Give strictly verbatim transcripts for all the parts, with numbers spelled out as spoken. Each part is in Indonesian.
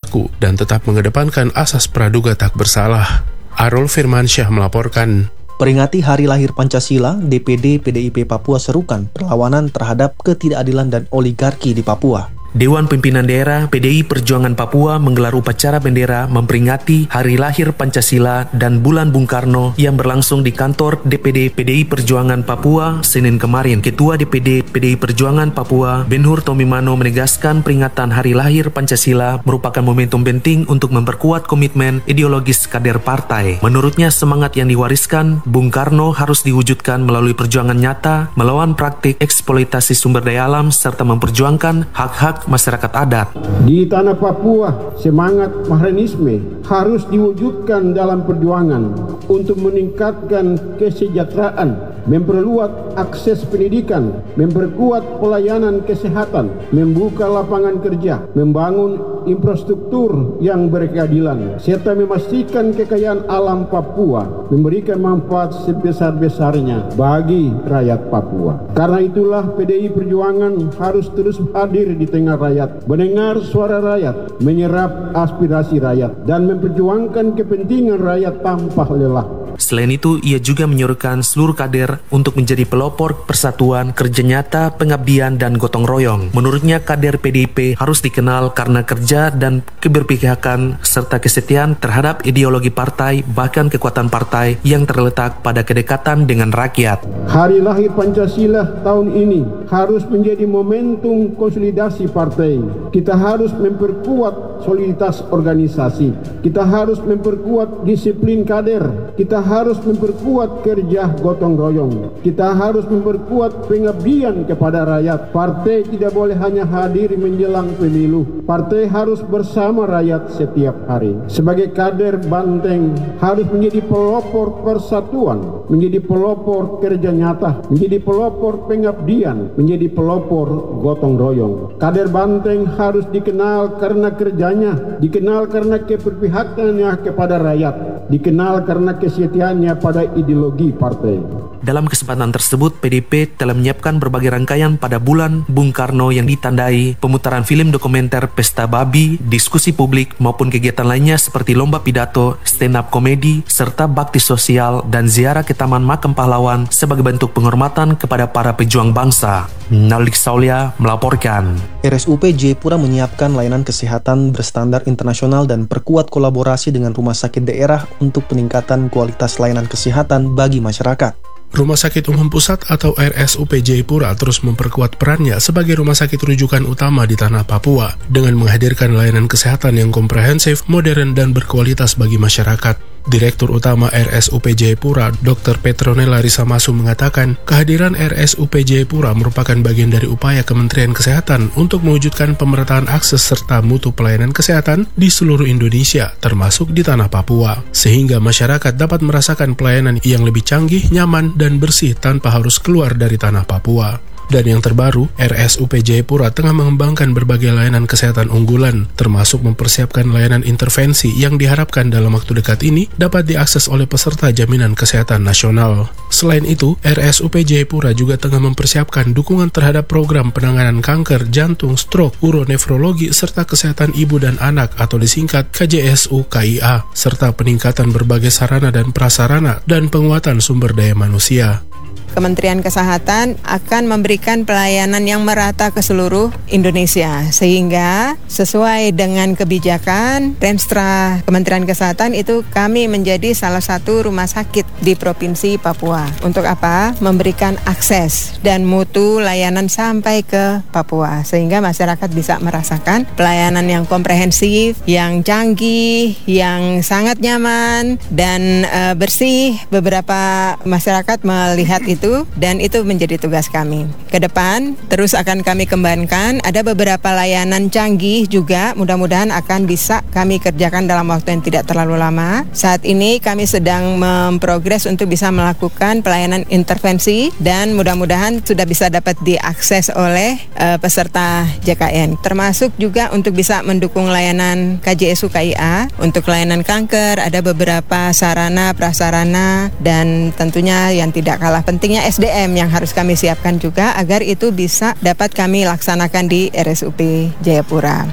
berlaku dan tetap mengedepankan asas praduga tak bersalah. Arul Firmansyah melaporkan. Peringati Hari Lahir Pancasila, D P D P D I P Papua serukan perlawanan terhadap ketidakadilan dan oligarki di Papua. Dewan Pimpinan Daerah P D I Perjuangan Papua menggelar upacara bendera memperingati Hari Lahir Pancasila dan Bulan Bung Karno yang berlangsung di kantor D P D P D I Perjuangan Papua Senin kemarin. Ketua D P D P D I Perjuangan Papua, Ben-Hur Tomimano, menegaskan peringatan Hari Lahir Pancasila merupakan momentum penting untuk memperkuat komitmen ideologis kader partai. Menurutnya, semangat yang diwariskan Bung Karno harus diwujudkan melalui perjuangan nyata, melawan praktik eksploitasi sumber daya alam, serta memperjuangkan hak-hak masyarakat adat. Di tanah Papua, semangat Mahranisme harus diwujudkan dalam perjuangan untuk meningkatkan kesejahteraan, memperluas akses pendidikan, memperkuat pelayanan kesehatan, membuka lapangan kerja, membangun infrastruktur yang berkeadilan, serta memastikan kekayaan alam Papua memberikan manfaat sebesar-besarnya bagi rakyat Papua. Karena itulah P D I Perjuangan harus terus hadir di tengah rakyat, mendengar suara rakyat, menyerap aspirasi rakyat, dan memperjuangkan kepentingan rakyat tanpa lelah. Selain itu, ia juga menyuruhkan seluruh kader untuk menjadi pelopor persatuan, kerja nyata, pengabdian, dan gotong royong. Menurutnya, kader P D I P harus dikenal karena kerja dan keberpihakan serta kesetiaan terhadap ideologi partai, bahkan kekuatan partai yang terletak pada kedekatan dengan rakyat. Hari Lahir Pancasila tahun ini harus menjadi momentum konsolidasi partai. Kita harus memperkuat soliditas organisasi. Kita harus memperkuat disiplin kader. Kita harus memperkuat kerja gotong royong. Kita harus memperkuat pengabdian kepada rakyat. Partai tidak boleh hanya hadir menjelang pemilu. Partai harus bersama rakyat setiap hari. Sebagai kader Banteng harus menjadi pelopor persatuan, menjadi pelopor kerja nyata, menjadi pelopor pengabdian, menjadi pelopor gotong royong. Kader Banteng harus dikenal karena kerjanya, dikenal karena keberpihakannya kepada rakyat, dikenal karena kesetiaannya pada ideologi partai. Dalam kesempatan tersebut, P D I P telah menyiapkan berbagai rangkaian pada Bulan Bung Karno yang ditandai pemutaran film dokumenter Pesta Babi, diskusi publik, maupun kegiatan lainnya seperti lomba pidato, stand-up komedi, serta bakti sosial dan ziarah ke Taman Makam Pahlawan sebagai bentuk penghormatan kepada para pejuang bangsa. Nalik Saulia melaporkan. R S U P Jayapura menyiapkan layanan kesehatan berstandar internasional dan perkuat kolaborasi dengan rumah sakit daerah untuk peningkatan kualitas layanan kesehatan bagi masyarakat. Rumah Sakit Umum Pusat atau R S U P Jayapura terus memperkuat perannya sebagai rumah sakit rujukan utama di tanah Papua dengan menghadirkan layanan kesehatan yang komprehensif, modern, dan berkualitas bagi masyarakat. Direktur Utama R S U P Jayapura, Doktor Petronella Risamasu mengatakan, kehadiran R S U P Jayapura merupakan bagian dari upaya Kementerian Kesehatan untuk mewujudkan pemerataan akses serta mutu pelayanan kesehatan di seluruh Indonesia, termasuk di tanah Papua, sehingga masyarakat dapat merasakan pelayanan yang lebih canggih, nyaman, dan bersih tanpa harus keluar dari tanah Papua. Dan yang terbaru, R S U P Jayapura tengah mengembangkan berbagai layanan kesehatan unggulan, termasuk mempersiapkan layanan intervensi yang diharapkan dalam waktu dekat ini dapat diakses oleh peserta jaminan kesehatan nasional. Selain itu, R S U P Jayapura juga tengah mempersiapkan dukungan terhadap program penanganan kanker, jantung, stroke, uronefrologi, serta kesehatan ibu dan anak atau disingkat K J S U K I A, serta peningkatan berbagai sarana dan prasarana dan penguatan sumber daya manusia. Kementerian Kesehatan akan memberikan pelayanan yang merata ke seluruh Indonesia, sehingga sesuai dengan kebijakan Renstra Kementerian Kesehatan itu kami menjadi salah satu rumah sakit di Provinsi Papua. Untuk apa? Memberikan akses dan mutu layanan sampai ke Papua, sehingga masyarakat bisa merasakan pelayanan yang komprehensif, yang canggih, yang sangat nyaman dan uh, bersih. Beberapa masyarakat melihat itu Itu, dan itu menjadi tugas kami. Ke depan terus akan kami kembangkan. Ada beberapa layanan canggih juga, mudah-mudahan akan bisa kami kerjakan dalam waktu yang tidak terlalu lama. Saat ini kami sedang memprogres untuk bisa melakukan pelayanan intervensi dan mudah-mudahan sudah bisa dapat diakses oleh uh, peserta J K N. Termasuk juga untuk bisa mendukung layanan K J S U K I A. Untuk layanan kanker ada beberapa sarana, prasarana, dan tentunya yang tidak kalah penting S D M yang harus kami siapkan juga agar itu bisa dapat kami laksanakan di R S U P Jayapura.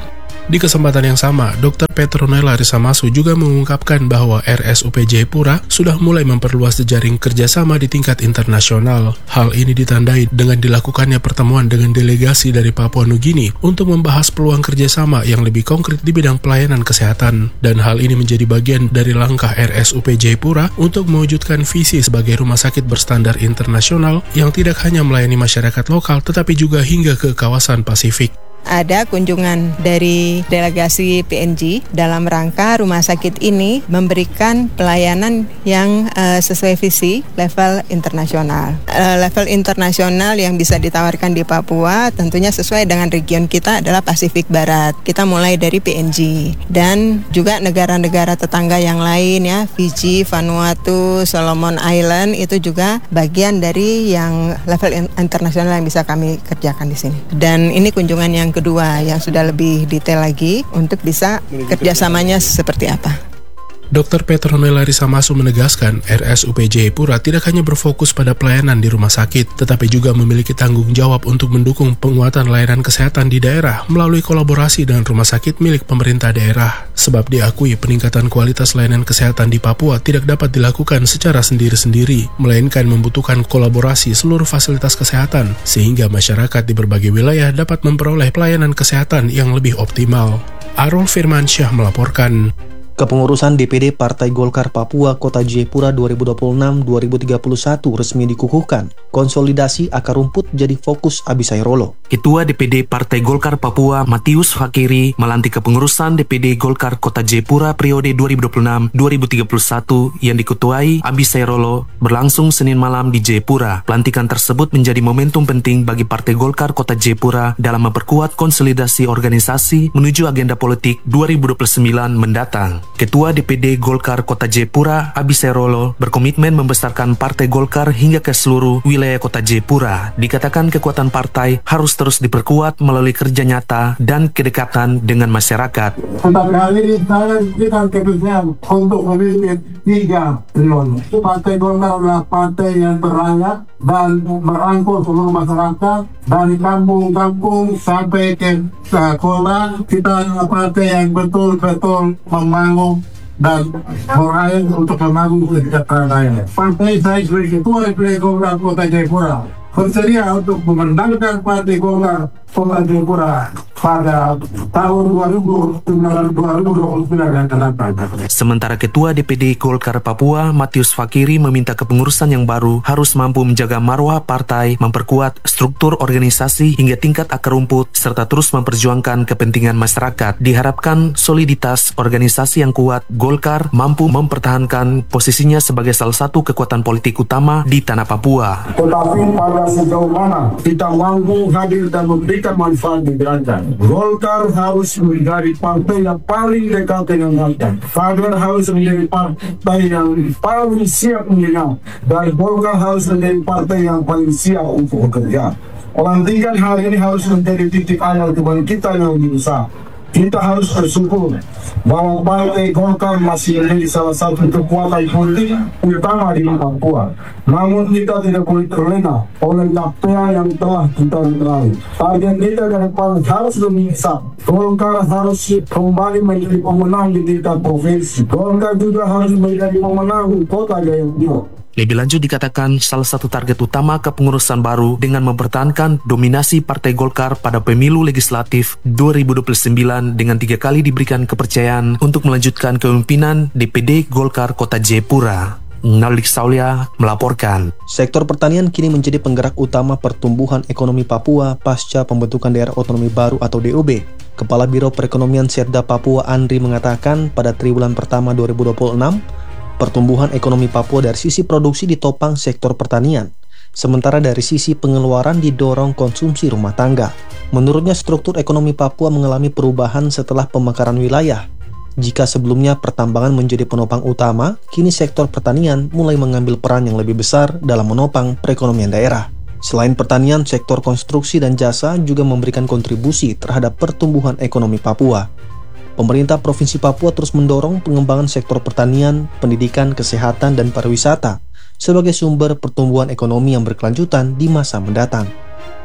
Di kesempatan yang sama, Doktor Petronella Risamasu juga mengungkapkan bahwa R S U P Jayapura sudah mulai memperluas jejaring kerjasama di tingkat internasional. Hal ini ditandai dengan dilakukannya pertemuan dengan delegasi dari Papua Nugini untuk membahas peluang kerjasama yang lebih konkret di bidang pelayanan kesehatan. Dan hal ini menjadi bagian dari langkah R S U P Jayapura untuk mewujudkan visi sebagai rumah sakit berstandar internasional yang tidak hanya melayani masyarakat lokal tetapi juga hingga ke kawasan Pasifik. Ada kunjungan dari delegasi P N G dalam rangka rumah sakit ini memberikan pelayanan yang uh, sesuai visi level internasional. Uh, level internasional yang bisa ditawarkan di Papua tentunya sesuai dengan region kita adalah Pasifik Barat. Kita mulai dari P N G dan juga negara-negara tetangga yang lain ya, Fiji, Vanuatu, Solomon Island itu juga bagian dari yang level internasional yang bisa kami kerjakan di sini. Dan ini kunjungan yang kedua yang sudah lebih detail lagi untuk bisa kerjasamanya seperti apa. Doktor Petronella Risamasu menegaskan R S U P Jayapura tidak hanya berfokus pada pelayanan di rumah sakit, tetapi juga memiliki tanggung jawab untuk mendukung penguatan layanan kesehatan di daerah melalui kolaborasi dengan rumah sakit milik pemerintah daerah. Sebab diakui peningkatan kualitas layanan kesehatan di Papua tidak dapat dilakukan secara sendiri-sendiri, melainkan membutuhkan kolaborasi seluruh fasilitas kesehatan, sehingga masyarakat di berbagai wilayah dapat memperoleh pelayanan kesehatan yang lebih optimal. Arul Firmansyah melaporkan. Kepengurusan D P D Partai Golkar Papua Kota Jayapura dua ribu dua puluh enam sampai dua ribu tiga puluh satu resmi dikukuhkan. Konsolidasi akar rumput jadi fokus Abisai Rolo. Ketua D P D Partai Golkar Papua Matius Fakiri melantik kepengurusan D P D Golkar Kota Jayapura periode dua ribu dua puluh enam sampai dua ribu tiga puluh satu yang diketuai Abisai Rolo berlangsung Senin malam di Jayapura. Pelantikan tersebut menjadi momentum penting bagi Partai Golkar Kota Jayapura dalam memperkuat konsolidasi organisasi menuju agenda politik dua ribu dua puluh sembilan mendatang. Ketua D P D Golkar Kota Jayapura, Abisai Rolo, berkomitmen membesarkan Partai Golkar hingga ke seluruh wilayah Kota Jayapura. Dikatakan kekuatan partai harus terus diperkuat melalui kerja nyata dan kedekatan dengan masyarakat. Tetapi hari ini saya berikan keputusan untuk memiliki tiga trilon. Partai Golkar adalah partai yang berlayak dan merangkul seluruh masyarakat dari kampung-kampung sampai ke kota. Kita adalah partai yang betul-betul membangun dan meraih untuk membangun kesejahteraan rakyat. Partai saya sebagai ketua D P D Golkar Kota Jayapura bersedia untuk memenangkan Partai Golkar Kota Jayapura pada tahun dua ribu dua puluh sembilan yang akan datang. Sementara Ketua D P D Golkar Papua Matius Fakiri meminta kepengurusan yang baru harus mampu menjaga marwah partai, memperkuat struktur organisasi hingga tingkat akar rumput, serta terus memperjuangkan kepentingan masyarakat. Diharapkan soliditas organisasi yang kuat, Golkar mampu mempertahankan posisinya sebagai salah satu kekuatan politik utama di tanah Papua. Tetapi pada sejauh mana kita mampu hadir dan memberikan manfaat di rakyat. Golkar harus menjadi partai yang paling dekat dengan rakyat. Kader harus menjadi partai yang paling siap mendengar. Dan Golkar harus menjadi partai yang paling siap untuk bekerja. Pelantikan hari ini harus menjadi titik awal kebangkitan yang lebih besar. Kita harus bersyukur bahwa Partai Golkar masih menjadi salah satu kekuatan politik utama di Papua. Namun kita tidak boleh terlena oleh capaian yang telah kita raih. Target kita ke depan harus lebih besar. Golkar harus kembali menjadi pemenang di tingkat provinsi. Golkar juga harus menjadi pemenang di kota Jayapura. Lebih lanjut dikatakan salah satu target utama kepengurusan baru dengan mempertahankan dominasi Partai Golkar pada pemilu legislatif dua ribu dua puluh sembilan dengan tiga kali diberikan kepercayaan untuk melanjutkan kepemimpinan D P D Golkar Kota Jayapura. Nalik Saulia melaporkan. Sektor pertanian kini menjadi penggerak utama pertumbuhan ekonomi Papua pasca pembentukan daerah otonomi baru atau D O B. Kepala Biro Perekonomian Setda Papua Andri mengatakan pada triwulan pertama dua ribu dua puluh enam, pertumbuhan ekonomi Papua dari sisi produksi ditopang sektor pertanian, sementara dari sisi pengeluaran didorong konsumsi rumah tangga. Menurutnya, struktur ekonomi Papua mengalami perubahan setelah pemekaran wilayah. Jika sebelumnya pertambangan menjadi penopang utama, kini sektor pertanian mulai mengambil peran yang lebih besar dalam menopang perekonomian daerah. Selain pertanian, sektor konstruksi dan jasa juga memberikan kontribusi terhadap pertumbuhan ekonomi Papua. Pemerintah Provinsi Papua terus mendorong pengembangan sektor pertanian, pendidikan, kesehatan, dan pariwisata sebagai sumber pertumbuhan ekonomi yang berkelanjutan di masa mendatang.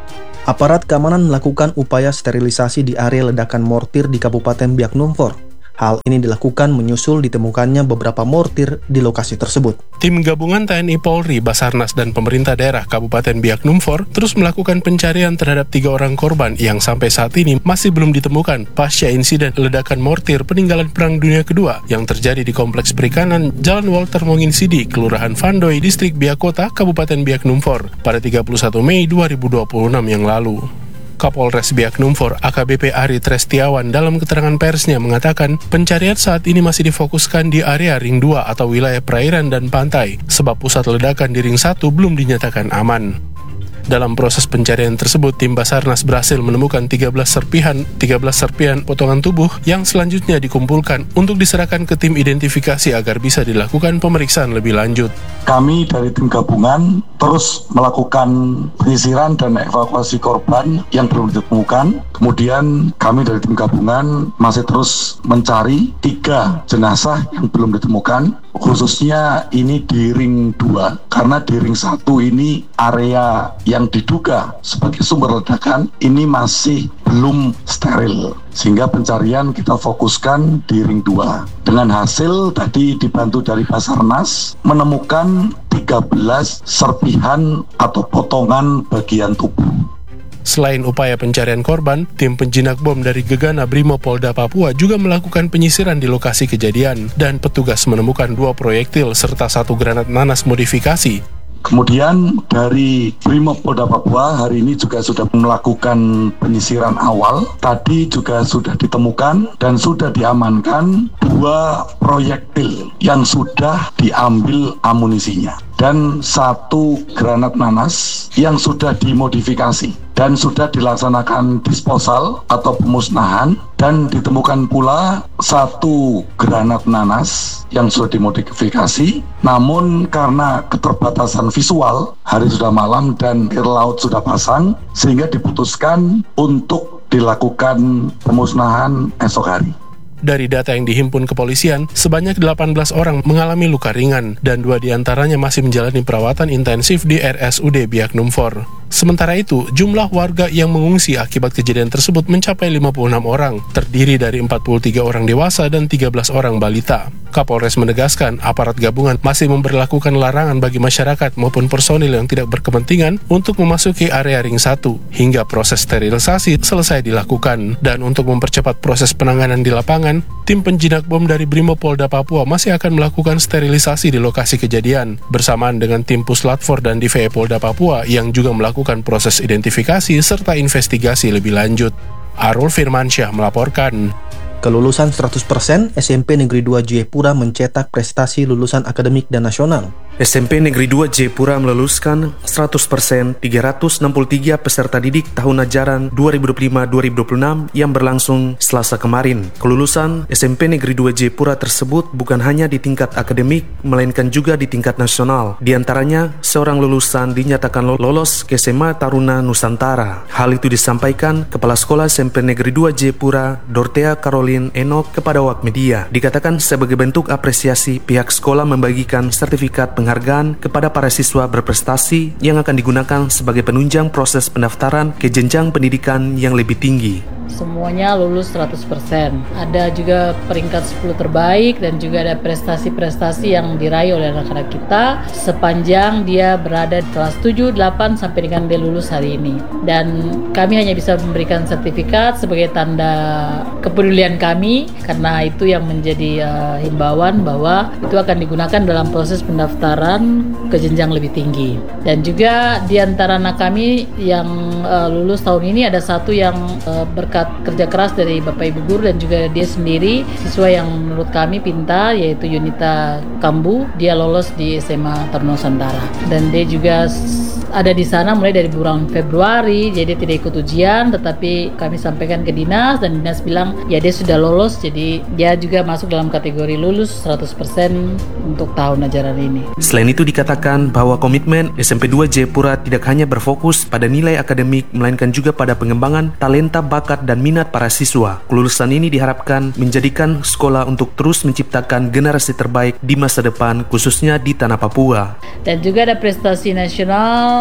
Aparat keamanan melakukan upaya sterilisasi di area ledakan mortir di Kabupaten Biak Numfor. Hal ini dilakukan menyusul ditemukannya beberapa mortir di lokasi tersebut. Tim gabungan T N I Polri, Basarnas, dan pemerintah daerah Kabupaten Biak Numfor terus melakukan pencarian terhadap tiga orang korban yang sampai saat ini masih belum ditemukan pasca insiden ledakan mortir peninggalan Perang Dunia Kedua yang terjadi di Kompleks Perikanan Jalan Walter Monginsidi, Kelurahan Vandoy, Distrik Biak Kota, Kabupaten Biak Numfor pada tiga puluh satu Mei dua ribu dua puluh enam yang lalu. Kapolres Biak Numfor A K B P Ari Trestiawan dalam keterangan persnya mengatakan pencarian saat ini masih difokuskan di area Ring dua atau wilayah perairan dan pantai sebab pusat ledakan di Ring satu belum dinyatakan aman. Dalam proses pencarian tersebut, tim Basarnas berhasil menemukan tiga belas serpihan, tiga belas serpihan potongan tubuh yang selanjutnya dikumpulkan untuk diserahkan ke tim identifikasi agar bisa dilakukan pemeriksaan lebih lanjut. Kami dari tim gabungan terus melakukan penyisiran dan evakuasi korban yang belum ditemukan. Kemudian kami dari tim gabungan masih terus mencari tiga jenazah yang belum ditemukan, khususnya ini di Ring dua, karena di Ring satu ini area yang diduga sebagai sumber ledakan ini masih belum steril, sehingga pencarian kita fokuskan di Ring dua. Dengan hasil tadi dibantu dari Basarnas menemukan tiga belas serpihan atau potongan bagian tubuh. Selain upaya pencarian korban, tim penjinak bom dari Gegana Brimopolda Papua juga melakukan penyisiran di lokasi kejadian dan petugas menemukan dua proyektil serta satu granat nanas modifikasi. Kemudian dari Brimopolda Papua hari ini juga sudah melakukan penyisiran awal. Tadi juga sudah ditemukan dan sudah diamankan dua proyektil yang sudah diambil amunisinya dan satu granat nanas yang sudah dimodifikasi dan sudah dilaksanakan disposal atau pemusnahan, dan ditemukan pula satu granat nanas yang sudah dimodifikasi, namun karena keterbatasan visual, hari sudah malam dan air laut sudah pasang, sehingga diputuskan untuk dilakukan pemusnahan esok hari. Dari data yang dihimpun kepolisian, sebanyak delapan belas orang mengalami luka ringan dan dua diantaranya masih menjalani perawatan intensif di R S U D Biak Numfor. Sementara itu, jumlah warga yang mengungsi akibat kejadian tersebut mencapai lima puluh enam orang, terdiri dari empat puluh tiga orang dewasa dan tiga belas orang balita. Kapolres menegaskan aparat gabungan masih memberlakukan larangan bagi masyarakat maupun personil yang tidak berkepentingan untuk memasuki area Ring satu hingga proses sterilisasi selesai dilakukan. Dan untuk mempercepat proses penanganan di lapangan, tim penjinak bom dari Brimopolda Papua masih akan melakukan sterilisasi di lokasi kejadian bersamaan dengan tim Puslatfor dan D V E Polda Papua yang juga melakukan proses identifikasi serta investigasi lebih lanjut. Arul Firmansyah melaporkan. Kelulusan seratus persen, S M P Negeri dua Jayapura mencetak prestasi lulusan akademik dan nasional. S M P Negeri dua Jayapura meluluskan seratus persen tiga ratus enam puluh tiga peserta didik tahun ajaran dua ribu dua puluh lima dua ribu dua puluh enam yang berlangsung Selasa kemarin. Kelulusan S M P Negeri dua Jayapura tersebut bukan hanya di tingkat akademik, melainkan juga di tingkat nasional. Di antaranya, seorang lulusan dinyatakan lolos ke S M A Taruna Nusantara. Hal itu disampaikan Kepala Sekolah S M P Negeri dua Jayapura, Dortea Caroline Enoch kepada Awak Media. Dikatakan sebagai bentuk apresiasi, pihak sekolah membagikan sertifikat penghargaan kepada para siswa berprestasi yang akan digunakan sebagai penunjang proses pendaftaran ke jenjang pendidikan yang lebih tinggi. Semuanya lulus seratus persen. Ada juga peringkat sepuluh terbaik dan juga ada prestasi-prestasi yang diraih oleh anak-anak kita sepanjang dia berada di kelas tujuh, delapan sampai dengan dia lulus hari ini. Dan kami hanya bisa memberikan sertifikat sebagai tanda kepedulian kami, karena itu yang menjadi uh, himbauan bahwa itu akan digunakan dalam proses pendaftaran ke jenjang lebih tinggi. Dan juga di antara anak kami yang uh, lulus tahun ini ada satu yang uh, berkat kerja keras dari Bapak Ibu Guru dan juga dia sendiri siswa yang menurut kami pintar, yaitu Yunita Kambu. Dia lolos di S M A Taruna Nusantara dan dia juga ada di sana mulai dari bulan Februari, jadi tidak ikut ujian, tetapi kami sampaikan ke dinas dan dinas bilang ya dia sudah lolos, jadi dia juga masuk dalam kategori lulus seratus persen untuk tahun ajaran ini. Selain itu dikatakan bahwa komitmen S M P dua Jayapura tidak hanya berfokus pada nilai akademik, melainkan juga pada pengembangan talenta, bakat, dan minat para siswa. Kelulusan ini diharapkan menjadikan sekolah untuk terus menciptakan generasi terbaik di masa depan, khususnya di tanah Papua. Dan juga ada prestasi nasional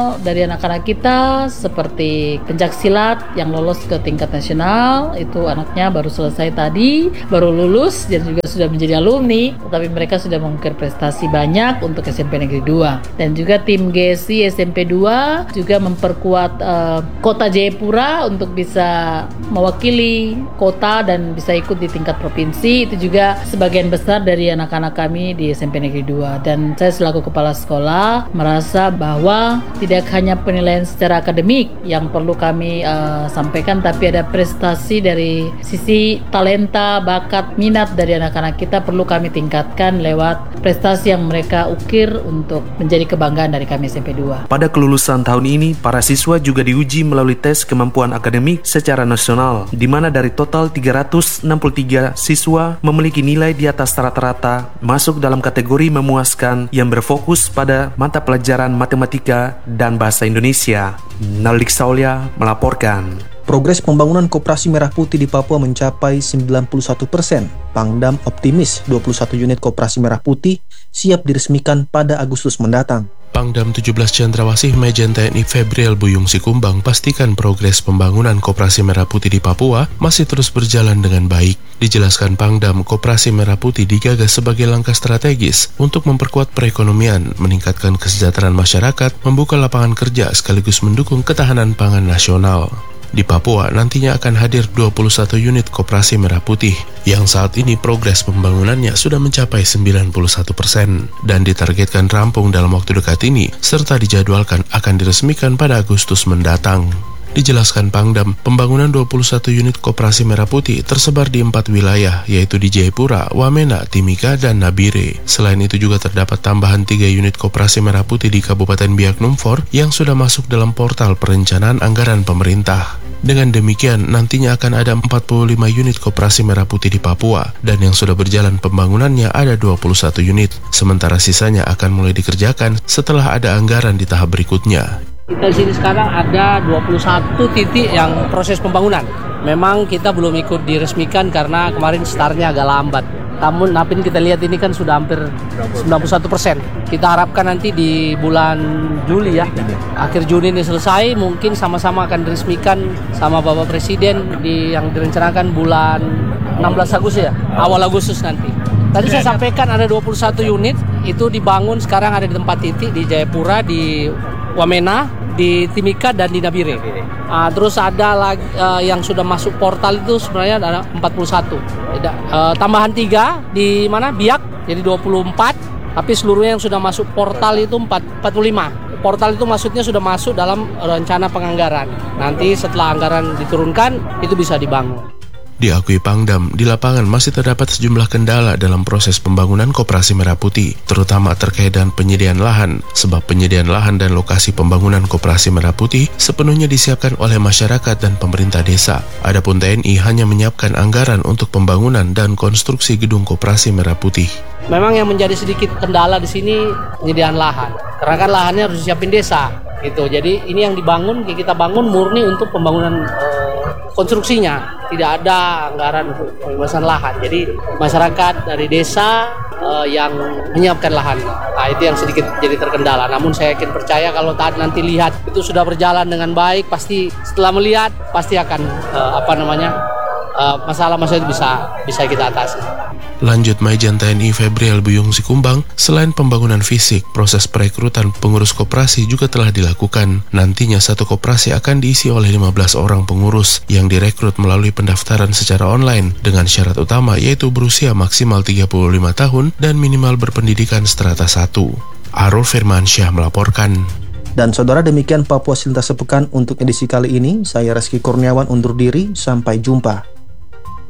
nasional dari anak-anak kita seperti pencak silat yang lolos ke tingkat nasional, itu anaknya baru selesai tadi, baru lulus dan juga sudah menjadi alumni, tetapi mereka sudah mengukir prestasi banyak untuk S M P Negeri dua. Dan juga tim G S I S M P dua juga memperkuat uh, Kota Jayapura untuk bisa mewakili kota dan bisa ikut di tingkat provinsi. Itu juga sebagian besar dari anak-anak kami di S M P Negeri dua. Dan saya selaku kepala sekolah merasa bahwa tidak hanya penilaian secara akademik yang perlu kami uh, sampaikan, tapi ada prestasi dari sisi talenta, bakat, minat dari anak-anak kita perlu kami tingkatkan lewat prestasi yang mereka ukir untuk menjadi kebanggaan dari kami S M P dua. Pada kelulusan tahun ini, para siswa juga diuji melalui tes kemampuan akademik secara nasional, di mana dari total tiga ratus enam puluh tiga siswa memiliki nilai di atas rata-rata masuk dalam kategori memuaskan yang berfokus pada mata pelajaran matematika dan bahasa Indonesia. Nalik Saulia melaporkan. Progres pembangunan Koperasi Merah Putih di Papua mencapai sembilan puluh satu persen. Pangdam optimis dua puluh satu unit Koperasi Merah Putih siap diresmikan pada Agustus mendatang. Pangdam tujuh belas Cendrawasih Majen T N I Febriel Buyung Sikumbang pastikan progres pembangunan Koperasi Merah Putih di Papua masih terus berjalan dengan baik. Dijelaskan Pangdam, Koperasi Merah Putih digagas sebagai langkah strategis untuk memperkuat perekonomian, meningkatkan kesejahteraan masyarakat, membuka lapangan kerja sekaligus mendukung ketahanan pangan nasional. Di Papua nantinya akan hadir dua puluh satu unit Koperasi Merah Putih yang saat ini progres pembangunannya sudah mencapai sembilan puluh satu persen dan ditargetkan rampung dalam waktu dekat ini serta dijadwalkan akan diresmikan pada Agustus mendatang. Dijelaskan Pangdam, pembangunan dua puluh satu unit Koperasi Merah Putih tersebar di empat wilayah, yaitu di Jayapura, Wamena, Timika, dan Nabire. Selain itu juga terdapat tambahan tiga unit Koperasi Merah Putih di Kabupaten Biak Numfor yang sudah masuk dalam portal perencanaan anggaran pemerintah. Dengan demikian, nantinya akan ada empat puluh lima unit Koperasi Merah Putih di Papua, dan yang sudah berjalan pembangunannya ada dua puluh satu unit, sementara sisanya akan mulai dikerjakan setelah ada anggaran di tahap berikutnya. Kita di sini sekarang ada dua puluh satu titik yang proses pembangunan. Memang kita belum ikut diresmikan karena kemarin startnya agak lambat. Namun napin kita lihat ini kan sudah hampir sembilan puluh satu persen. Kita harapkan nanti di bulan Juli ya, akhir Juni ini selesai, mungkin sama-sama akan diresmikan sama Bapak Presiden di yang direncanakan bulan enam belas Agustus ya, awal Agustus nanti. Tadi saya sampaikan ada dua puluh satu unit, itu dibangun sekarang ada di tempat titik di Jayapura, di Wamena, di Timika, dan di Nabire. Uh, terus ada lagi uh, yang sudah masuk portal itu sebenarnya ada empat puluh satu. Uh, tambahan tiga di mana? Biak, jadi dua puluh empat. Tapi seluruhnya yang sudah masuk portal itu empat puluh lima. Portal itu maksudnya sudah masuk dalam rencana penganggaran. Nanti setelah anggaran diturunkan, itu bisa dibangun. Diakui Pangdam, di lapangan masih terdapat sejumlah kendala dalam proses pembangunan Koperasi Merah Putih, terutama terkait dengan penyediaan lahan, sebab penyediaan lahan dan lokasi pembangunan Koperasi Merah Putih sepenuhnya disiapkan oleh masyarakat dan pemerintah desa. Adapun T N I hanya menyiapkan anggaran untuk pembangunan dan konstruksi gedung Koperasi Merah Putih. Memang yang menjadi sedikit kendala di sini penyediaan lahan, karena kan lahannya harus disiapin desa. Gitu. Jadi ini yang dibangun, kita bangun murni untuk pembangunan uh, konstruksinya. Tidak ada anggaran untuk pembebasan lahan. Jadi masyarakat dari desa uh, yang menyiapkan lahan. Nah itu yang sedikit jadi terkendala. Namun saya yakin percaya kalau tadi nanti lihat itu sudah berjalan dengan baik, pasti setelah melihat pasti akan uh, apa namanya uh, masalah-masalah itu bisa bisa kita atasi. Lanjut Majen T N I Febriel Buyung Sikumbang, selain pembangunan fisik, proses perekrutan pengurus koperasi juga telah dilakukan. Nantinya satu koperasi akan diisi oleh lima belas orang pengurus yang direkrut melalui pendaftaran secara online dengan syarat utama yaitu berusia maksimal tiga puluh lima tahun dan minimal berpendidikan strata satu. Arul Firmansyah melaporkan. Dan saudara, demikian Papua Selintas Sepekan untuk edisi kali ini. Saya Reski Kurniawan undur diri, sampai jumpa.